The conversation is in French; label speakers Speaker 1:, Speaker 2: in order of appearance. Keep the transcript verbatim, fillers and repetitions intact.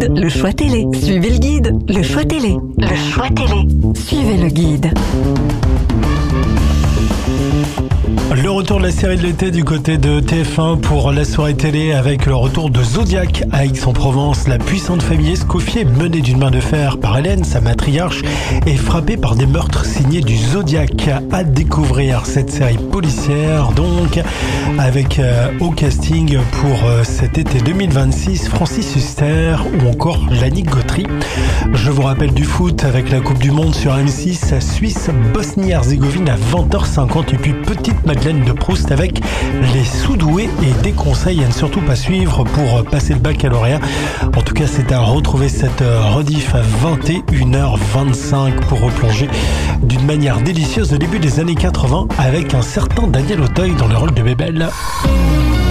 Speaker 1: guide, le choix télé. Suivez le guide, le choix télé. Le choix télé. Suivez le guide.
Speaker 2: Le retour de la série de l'été du côté de T F un pour la soirée télé avec le retour de Zodiac à Aix-en-Provence. La puissante famille Escoffier, menée d'une main de fer par Hélène, sa matriarche, est frappée par des meurtres signés du Zodiac. À découvrir cette série policière donc avec euh, au casting pour euh, cet été deux mille vingt-six Francis Huster ou encore Yannick Gautry. Je vous rappelle du foot avec la Coupe du Monde sur M six, Suisse, Bosnie-Herzégovine à vingt heures cinquante et puis petite Madeleine de Proust avec les sous-doués et des conseils à ne surtout pas suivre pour passer le baccalauréat. En tout cas, c'est à retrouver cette rediff à vingt et une heures vingt-cinq pour replonger d'une manière délicieuse au début des années quatre-vingts avec un certain Daniel Auteuil dans le rôle de Bébel.